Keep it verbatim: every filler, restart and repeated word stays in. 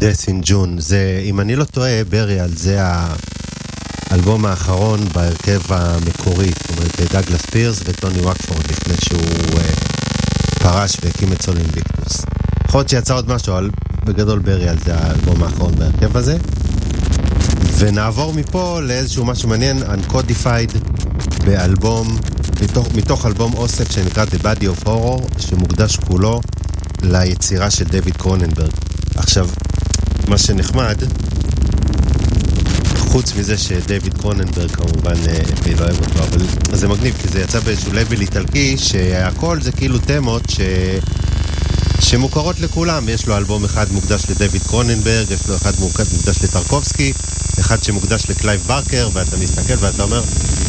Death in June. זה, אם אני לא טועה, בריאל, זה האלבום האחרון בהרכב המקורי, זאת אומרת, דאגלס פירס וטוני ווקפורד, לפני שהוא uh, פרש והקים את סול אינביקטוס. יכול להיות שיצא עוד משהו, אבל בגדול בריאל זה האלבום האחרון בהרכב הזה. ונעבור מפה לאיזשהו משהו מעניין, Uncodified, באלבום, מתוך, מתוך אלבום אוסף שנקרא The Body of Horror, שמוקדש כולו ליצירה של דיוויד קרוננברג. עכשיו, מה שנחמד, חוץ מזה שדיוויד קרוננברג כמובן אני לא אוהב אותו, אבל זה מגניב, כי זה יצא באיזשהו לבל איטלקי, שהכל זה כאילו תמות ש... שמוכרות לכולם. יש לו אלבום אחד מוקדש לדיוויד קרוננברג, יש לו אחד מוקדש לטרקובסקי, אחד שמוקדש לקלייב ברקר, ואתה מסתכל ואתה אומר,